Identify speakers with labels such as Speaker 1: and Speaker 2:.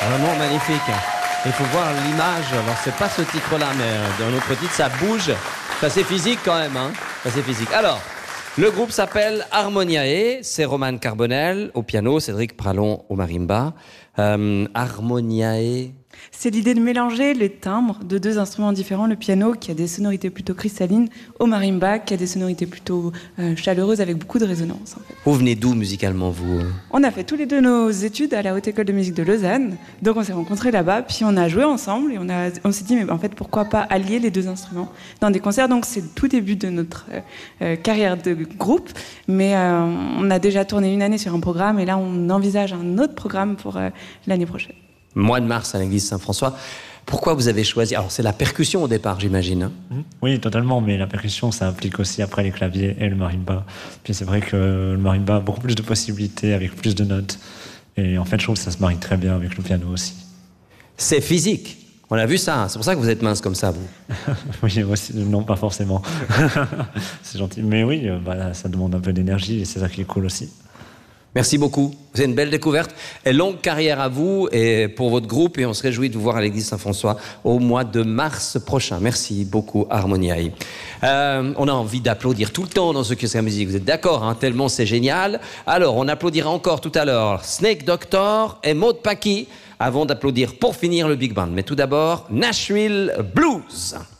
Speaker 1: Vraiment magnifique. Il faut voir l'image. Alors, c'est pas ce titre-là, mais dans notre titre, ça bouge. C'est assez physique quand même, hein. C'est assez physique. Alors, le groupe s'appelle Harmoniae. C'est Romane Carbonel au piano, Cédric Pralon au marimba. Harmoniae.
Speaker 2: C'est l'idée de mélanger les timbres de deux instruments différents. Le piano, qui a des sonorités plutôt cristallines, au marimba, qui a des sonorités plutôt chaleureuses avec beaucoup de résonance. En fait.
Speaker 1: Vous venez d'où musicalement, vous?
Speaker 2: On a fait tous les deux nos études à la Haute École de Musique de Lausanne. Donc on s'est rencontrés là-bas, puis on a joué ensemble et on s'est dit, mais en fait, pourquoi pas allier les deux instruments dans des concerts. Donc c'est le tout début de notre carrière de groupe. Mais on a déjà tourné une année sur un programme et là, on envisage un autre programme pour l'année prochaine.
Speaker 1: Mois de mars à l'église Saint-François. Pourquoi vous avez choisi... Alors, c'est la percussion au départ, j'imagine. Hein.
Speaker 3: Oui, totalement, mais la percussion, ça implique aussi après les claviers et le marimba. Puis c'est vrai que le marimba a beaucoup plus de possibilités, avec plus de notes. Et en fait, je trouve que ça se marie très bien avec le piano aussi.
Speaker 1: C'est physique. On a vu ça. C'est pour ça que vous êtes mince comme ça, vous.
Speaker 3: Oui, aussi, non, pas forcément. C'est gentil. Mais oui, ça demande un peu d'énergie et c'est ça qui est cool aussi.
Speaker 1: Merci beaucoup. C'est une belle découverte. Et longue carrière à vous et pour votre groupe. Et on se réjouit de vous voir à l'église Saint-François au mois de mars prochain. Merci beaucoup, Harmoniae. On a envie d'applaudir tout le temps dans ce que c'est la musique. Vous êtes d'accord, hein, tellement c'est génial. Alors, on applaudira encore tout à l'heure Snake Doctor et Maud Paki avant d'applaudir pour finir le Big Band. Mais tout d'abord, Nashville Blues.